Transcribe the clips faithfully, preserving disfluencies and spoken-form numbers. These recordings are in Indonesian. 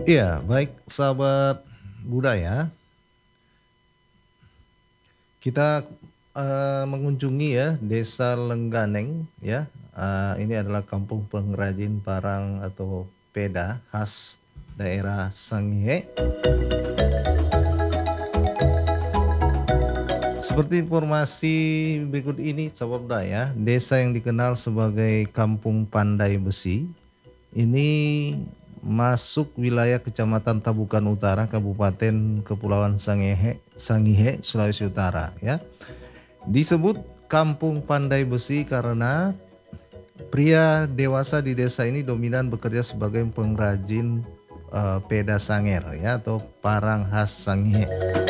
Iya, baik sahabat budaya, kita eh, mengunjungi ya Desa Lengganeng ya. Eh, ini adalah kampung pengrajin parang atau peda khas daerah Sangihe. Seperti informasi berikut ini sahabat budaya, desa yang dikenal sebagai Kampung Pandai Besi ini masuk wilayah Kecamatan Tabukan Utara, Kabupaten Kepulauan Sangihe, Sangihe, Sulawesi Utara ya. Disebut Kampung Pandai Besi karena pria dewasa di desa ini dominan bekerja sebagai pengrajin uh, peda sanger ya atau parang khas Sangihe.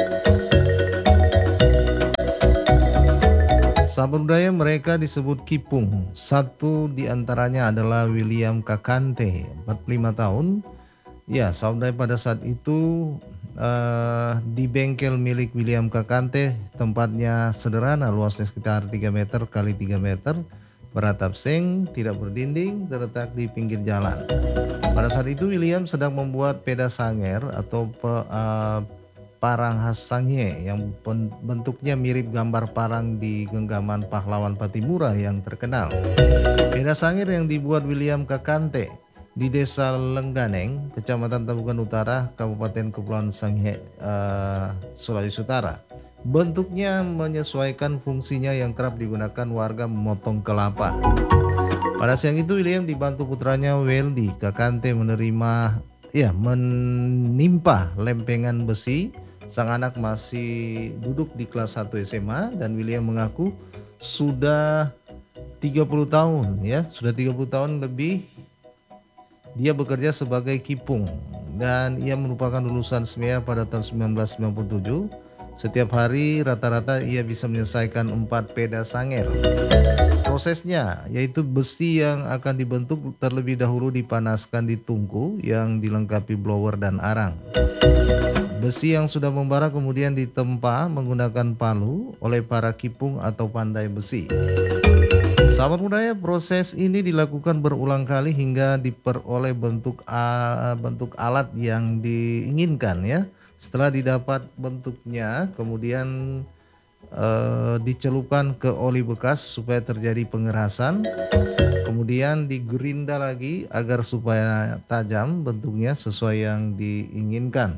Sahabat budaya, mereka disebut Kipung. Satu di antaranya adalah William Kakante, empat puluh lima tahun. Ya, sahabat budaya, pada saat itu uh, di bengkel milik William Kakante, tempatnya sederhana, luasnya sekitar tiga meter kali tiga meter, beratap seng, tidak berdinding, terletak di pinggir jalan. Pada saat itu William sedang membuat peda sanger atau pe, uh, parang khas Sangihe yang bentuknya mirip gambar parang di genggaman pahlawan Patimura yang terkenal. Peda sanger yang dibuat William Kakante di Desa Lengganeng, Kecamatan Tabukan Utara, Kabupaten Kepulauan Sangihe, uh, Sulawesi Utara. Bentuknya menyesuaikan fungsinya yang kerap digunakan warga memotong kelapa. Pada siang itu William dibantu putranya Weldy Kakante menerima ya menimpa lempengan besi. Sang anak masih duduk di kelas satu S M A dan William mengaku sudah tiga puluh tahun ya, sudah tiga puluh tahun lebih dia bekerja sebagai kipung dan ia merupakan lulusan S M E A pada tahun sembilan belas sembilan puluh tujuh. Setiap hari rata-rata ia bisa menyelesaikan empat peda sanger. Prosesnya yaitu besi yang akan dibentuk terlebih dahulu dipanaskan di tungku yang dilengkapi blower dan arang. Besi yang sudah membara kemudian ditempa menggunakan palu oleh para kipung atau pandai besi. Sahabat budaya, proses ini dilakukan berulang kali hingga diperoleh bentuk uh, bentuk alat yang diinginkan ya. Setelah didapat bentuknya, kemudian uh, dicelupkan ke oli bekas supaya terjadi pengerasan. Kemudian digerinda lagi agar supaya tajam bentuknya sesuai yang diinginkan.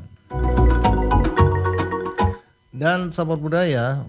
Dan sahabat budaya,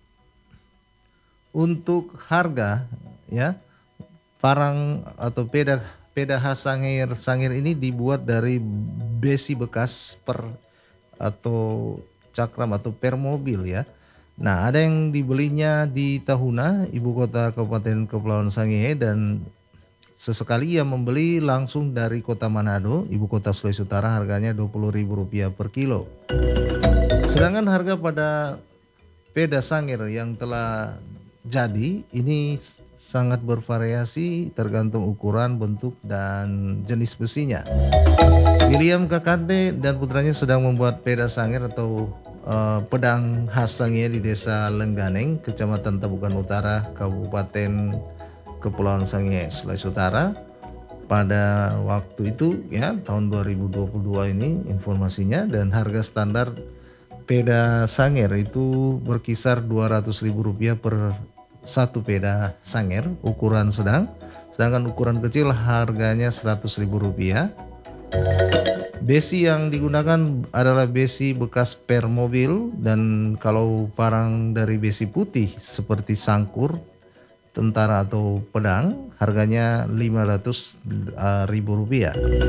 untuk harga ya parang atau peda peda khas Sangir Sangir ini dibuat dari besi bekas per atau cakram atau per mobil ya. Nah, ada yang dibelinya di Tahuna, ibu kota Kabupaten Kepulauan Sangihe, dan sesekali ia membeli langsung dari kota Manado, ibu kota Sulawesi Utara, harganya dua puluh ribu rupiah per kilo. Sedangkan harga pada peda sangir yang telah jadi ini sangat bervariasi tergantung ukuran, bentuk, dan jenis besinya. William Kakante dan putranya sedang membuat peda sangir atau uh, pedang khas Sangihe di Desa Lengganeng, Kecamatan Tabukan Utara, Kabupaten Kepulauan Sangihe, Sulawesi Utara. Pada waktu itu ya tahun dua ribu dua puluh dua ini informasinya, dan harga standar peda sanger itu berkisar dua ratus ribu rupiah per satu peda sanger ukuran sedang, sedangkan ukuran kecil harganya seratus ribu rupiah. Besi yang digunakan adalah besi bekas per mobil, dan kalau parang dari besi putih seperti sangkur, tentara atau pedang harganya lima ratus ribu rupiah.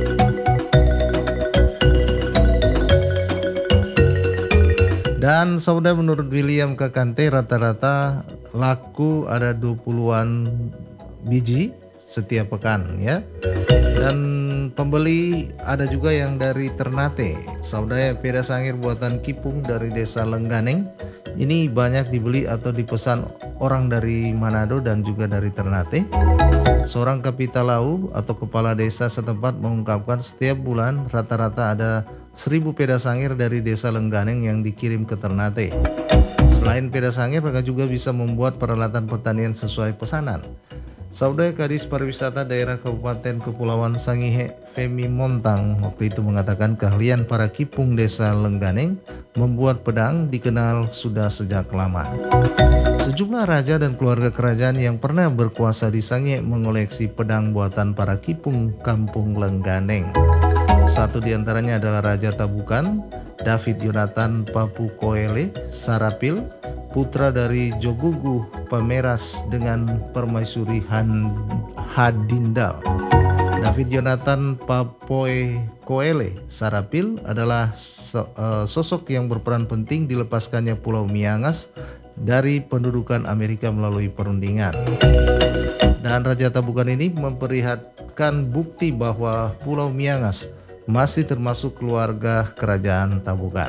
Dan saudara, menurut William Kakante rata-rata laku ada dua puluhan biji setiap pekan ya. Dan pembeli ada juga yang dari Ternate. Saudara, peda sangir buatan Kipung dari Desa Lengganeng ini banyak dibeli atau dipesan orang dari Manado dan juga dari Ternate. Seorang kapitalau atau kepala desa setempat mengungkapkan setiap bulan rata-rata ada seribu peda sangir dari Desa Lengganeng yang dikirim ke Ternate. Selain peda sangir, mereka juga bisa membuat peralatan pertanian sesuai pesanan. Saudara Kadis Pariwisata Daerah Kabupaten Kepulauan Sangihe, Femi Montang, waktu itu mengatakan keahlian para kipung desa Lengganeng membuat pedang dikenal sudah sejak lama. Sejumlah raja dan keluarga kerajaan yang pernah berkuasa di Sangihe mengoleksi pedang buatan para kipung kampung Lengganeng. Satu di antaranya adalah Raja Tabukan, David Yonatan Papukoele Sarapil, putra dari Jogugu Pameras dengan Permaisuri Han Hadindal. David Yonatan Papoe Koele Sarapil adalah so, uh, sosok yang berperan penting dilepaskannya Pulau Miangas dari pendudukan Amerika melalui perundingan. Dan Raja Tabukan ini memperlihatkan bukti bahwa Pulau Miangas masih termasuk keluarga kerajaan Tabukan.